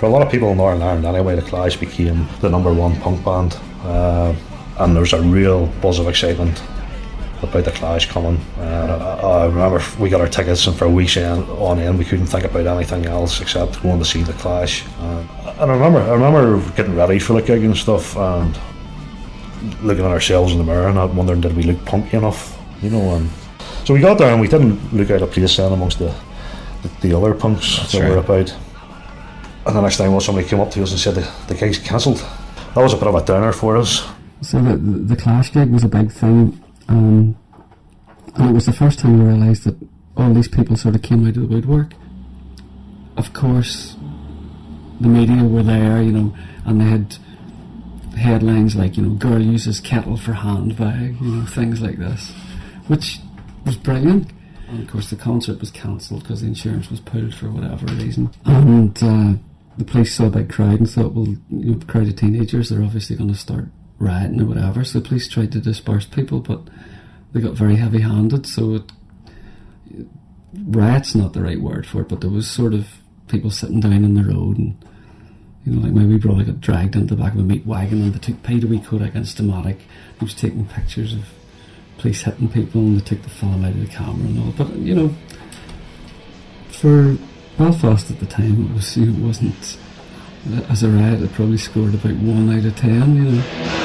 For a lot of people in Northern Ireland anyway, the Clash became the #1 punk band, and there was a real buzz of excitement about the Clash coming. I remember we got our tickets, and for weeks on end we couldn't think about anything else except going to see the Clash. And I remember getting ready for the gig and stuff, and looking at ourselves in the mirror and wondering, did we look punky enough, And so we got there and we didn't look out of place then amongst the other punks that were about. And the next time somebody came up to us and said the gig's cancelled. That was a bit of a downer for us. So the Clash gig was a big thing, and it was the first time we realised that all these people sort of came out of the woodwork. Of course, the media were there, and they had headlines like, girl uses kettle for handbag, things like this, which was brilliant. And of course the concert was cancelled because the insurance was pulled for whatever reason. And the police saw a big crowd and thought, well, a crowd of teenagers, they're obviously going to start rioting or whatever. So the police tried to disperse people, but they got very heavy-handed. So riot's not the right word for it, but there was sort of people sitting down in the road, and like my wee brother got dragged into the back of a meat wagon, and they took paid a wee Kodak Instamatic. He was taking pictures of police hitting people, and they took the film out of the camera and all. But for Belfast at the time, it wasn't as a riot. It probably scored about 1 out of 10.